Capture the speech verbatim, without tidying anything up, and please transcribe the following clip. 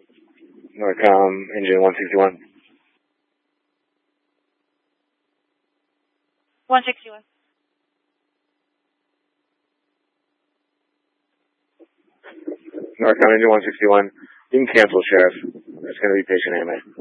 Norcom, engine one sixty-one. one sixty-one. Norcom, engine one sixty-one. You can cancel, Sheriff. It's going to be patient anyway.